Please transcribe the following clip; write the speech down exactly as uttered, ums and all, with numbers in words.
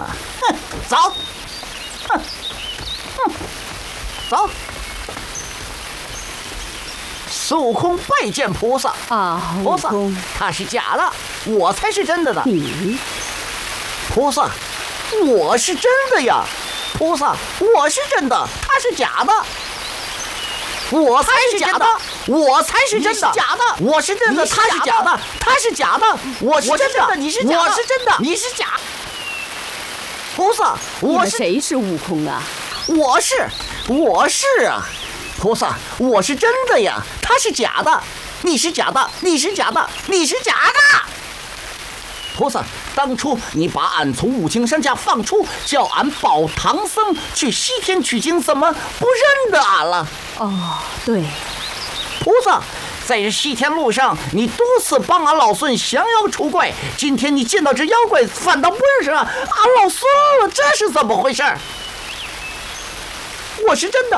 啊！哼，走，哼，哼，走。孙悟空拜见菩萨啊， 菩萨，他是假的，我才是真的呢。 你， 菩萨，我是真的呀。菩萨，我是真的，他是假的。我才是假的，我才是真的，假的，我是真的，他是假的，他是假的，我是真的，你是假的，我是真的，你是假。菩萨，我是谁是悟空啊？ 我是，我是啊。菩萨，我是真的呀，他是假的，你是假的，你是假的，你是假的。菩萨，当初你把俺从五清山下放出，叫俺保唐僧去西天取经，怎么不认得俺了？ 哦，对。 菩萨，在这西天路上，你多次帮俺老孙降妖除怪，今天你见到这妖怪，反倒不认识俺老孙了，这是怎么回事？我是真的，